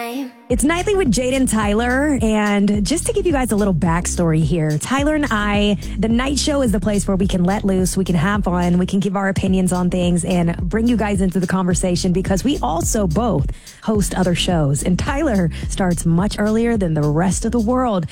time. It's Nightly with Jade and Tyler, and just to give you guys a little backstory here, Tyler and I, the night show is the place where we can let loose, we can have fun, we can give our opinions on things and bring you guys into the conversation because we also both host other shows, and Tyler starts much earlier than the rest of the world.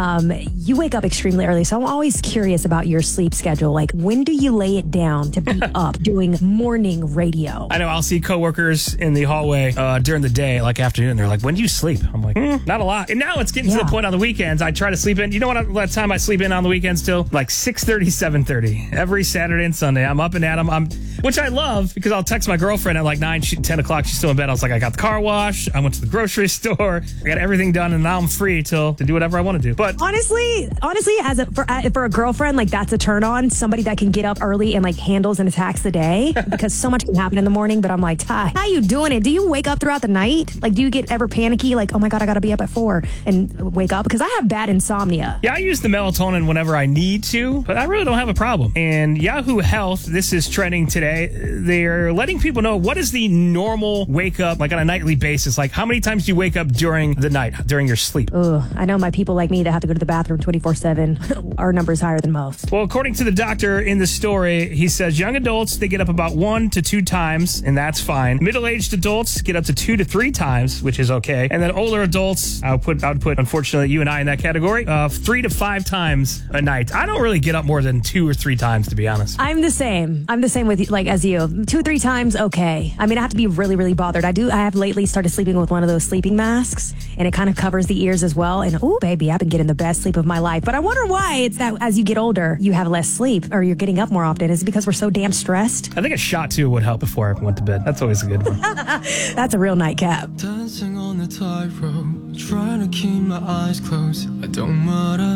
You wake up extremely early, so I'm always curious about your sleep schedule. Like, when do you lay it down to be up doing morning radio? I know I'll see coworkers in the hallway during the day, like afternoon. They're like, when do you sleep? I'm like, not a lot. And now it's getting to the point on the weekends. I try to sleep in. You know what time I sleep in on the weekends still? Like 6:30, 7:30. Every Saturday and Sunday. I'm up and at 'em. Which I love because I'll text my girlfriend at like 10 o'clock. She's still in bed. I was like, I got the car wash. I went to the grocery store. I got everything done. And now I'm free to do whatever I want to do. But honestly, for a girlfriend, like that's a turn on. Somebody that can get up early and like handles and attacks the day because so much can happen in the morning. But I'm like, Ty, how you doing it? Do you wake up throughout the night? Like, do you get ever panicky? Like, oh my God, I got to be up at 4 and wake up because I have bad insomnia. Yeah, I use the melatonin whenever I need to, but I really don't have a problem. And Yahoo Health, this is trending today. They're letting people know what is the normal wake up, like on a nightly basis. Like, how many times do you wake up during the night, during your sleep? Ugh, I know my people like me that have to go to the bathroom 24/7. Our number is higher than most. Well, according to the doctor in the story, he says young adults, they get up about 1 to 2 times, and that's fine. Middle-aged adults get up to 2 to 3 times, which is okay. And then older adults, I would put, unfortunately, you and I in that category, 3 to 5 times a night. I don't really get up more than 2 or 3 times, to be honest. I'm the same with you, like as you. 2 or 3 times, okay. I mean, I have to be really, really bothered. I have lately started sleeping with one of those sleeping masks, and it kind of covers the ears as well. And oh, baby, I've been getting the best sleep of my life. But I wonder why it's that as you get older, you have less sleep or you're getting up more often. Is it because we're so damn stressed? I think a shot too would help before I went to bed. That's always a good one. That's a real nightcap. Dancing on the tightrope, trying to keep my eyes closed. I don't know what